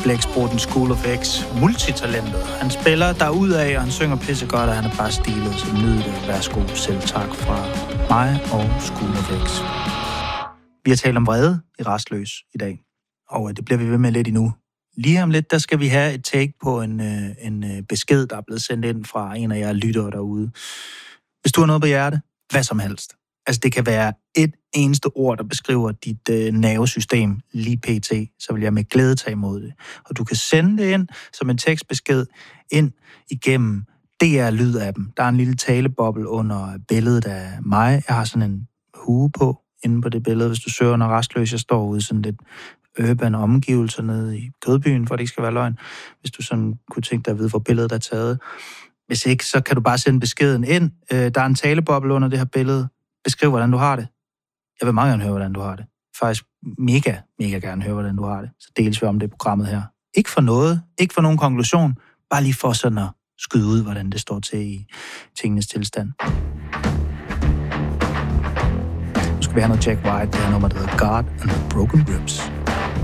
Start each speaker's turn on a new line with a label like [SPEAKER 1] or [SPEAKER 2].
[SPEAKER 1] Blæksprutten School of X, multitalentet. Han spiller derudad, og han synger pissegodt, og han er bare stilet, så nyd det. Værsgo, selv tak fra mig og School of X. Vi har talt om vrede i Rastløs i dag, og det bliver vi ved med lidt endnu. Lige om lidt, der skal vi have et take på en besked, der er blevet sendt ind fra en af jer lyttere derude. Hvis du har noget på hjerte, hvad som helst. Altså, det kan være et eneste ord, der beskriver dit nervesystem lige pt., så vil jeg med glæde tage imod det. Og du kan sende det ind som en tekstbesked ind igennem DR-lyd-appen. Der er en lille taleboble under billedet af mig. Jeg har sådan en hue på inde på det billede, hvis du søger under Rastløs. Jeg står ude sådan lidt urban omgivelser nede i Kødbyen, for det ikke skal være løgn. Hvis du sådan kunne tænke dig at vide, hvor billedet er taget. Hvis ikke, så kan du bare sende beskeden ind. Der er en taleboble under det her billede. Beskriv, hvordan du har det. Jeg vil meget gerne høre, hvordan du har det. Faktisk mega gerne høre, hvordan du har det. Så deles vi om det programmet her. Ikke for noget, ikke for nogen konklusion, bare lige for sådan at skyde ud, hvordan det står til i tingenes tilstand. Nu skal vi have noget Jack White, det her nummer, der hedder God and the Broken Ribs.